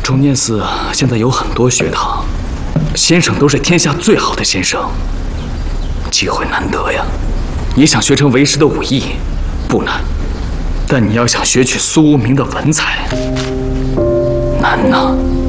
中念寺现在有很多学堂，先生都是天下最好的先生，机会难得呀。你想学成为师的武艺，不难，但你要想学取苏无名的文采，难呐。